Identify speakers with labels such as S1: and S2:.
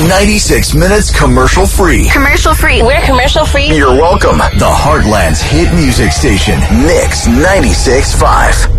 S1: 96 minutes commercial free.
S2: Commercial free. We're commercial free.
S1: You're welcome. The Heartland's hit music station, Mix 96.5.